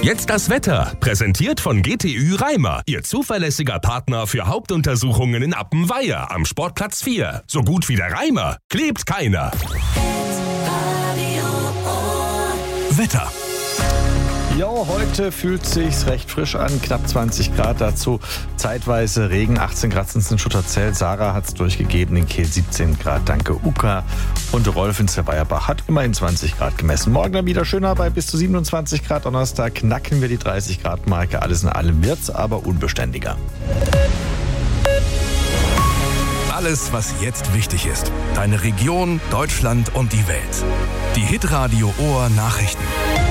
Jetzt das Wetter, präsentiert von GTÜ Reimer, Ihr zuverlässiger Partner für Hauptuntersuchungen in Appenweier am Sportplatz 4. So gut wie der Reimer klebt keiner. Wetter. Jo, heute fühlt sich's recht frisch an, knapp 20 Grad, dazu zeitweise Regen, 18 Grad sind es in Schutterzell, Sarah hat's durchgegeben, in Kehl 17 Grad, danke Uka und Rolf in Zerweierbach hat immerhin 20 Grad gemessen. Morgen dann wieder schöner bei bis zu 27 Grad, Donnerstag knacken wir die 30 Grad Marke, alles in allem wird's aber unbeständiger. Alles, was jetzt wichtig ist. Deine Region, Deutschland und die Welt. Die Hitradio Ohr Nachrichten.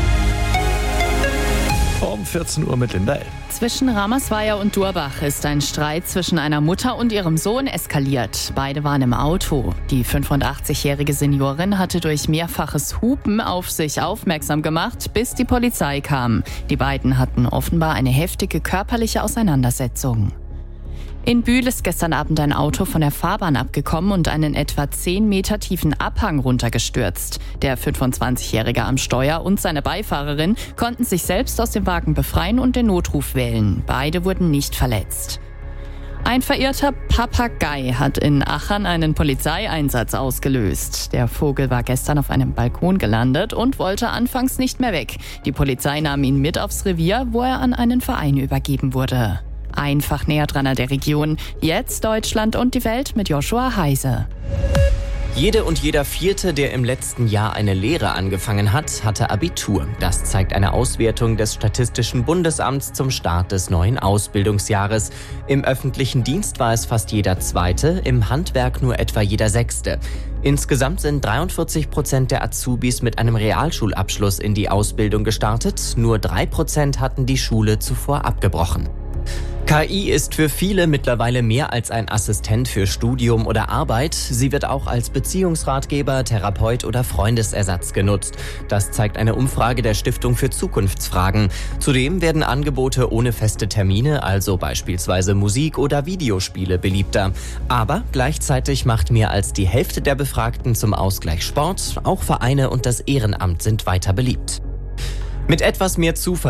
Um 14 Uhr mit Linda L. Zwischen Ramersweier und Durbach ist ein Streit zwischen einer Mutter und ihrem Sohn eskaliert. Beide waren im Auto. Die 85-jährige Seniorin hatte durch mehrfaches Hupen auf sich aufmerksam gemacht, bis die Polizei kam. Die beiden hatten offenbar eine heftige körperliche Auseinandersetzung. In Bühl ist gestern Abend ein Auto von der Fahrbahn abgekommen und einen etwa 10 Meter tiefen Abhang runtergestürzt. Der 25-Jährige am Steuer und seine Beifahrerin konnten sich selbst aus dem Wagen befreien und den Notruf wählen. Beide wurden nicht verletzt. Ein verirrter Papagei hat in Achern einen Polizeieinsatz ausgelöst. Der Vogel war gestern auf einem Balkon gelandet und wollte anfangs nicht mehr weg. Die Polizei nahm ihn mit aufs Revier, wo er an einen Verein übergeben wurde. Einfach näher dran an der Region. Jetzt Deutschland und die Welt mit Joshua Heise. Jede und jeder Vierte, der im letzten Jahr eine Lehre angefangen hat, hatte Abitur. Das zeigt eine Auswertung des Statistischen Bundesamts zum Start des neuen Ausbildungsjahres. Im öffentlichen Dienst war es fast jeder Zweite, im Handwerk nur etwa jeder Sechste. Insgesamt sind 43% der Azubis mit einem Realschulabschluss in die Ausbildung gestartet. Nur 3% hatten die Schule zuvor abgebrochen. KI ist für viele mittlerweile mehr als ein Assistent für Studium oder Arbeit. Sie wird auch als Beziehungsratgeber, Therapeut oder Freundesersatz genutzt. Das zeigt eine Umfrage der Stiftung für Zukunftsfragen. Zudem werden Angebote ohne feste Termine, also beispielsweise Musik oder Videospiele, beliebter. Aber gleichzeitig macht mehr als die Hälfte der Befragten zum Ausgleich Sport. Auch Vereine und das Ehrenamt sind weiter beliebt. Mit etwas mehr Zuversicht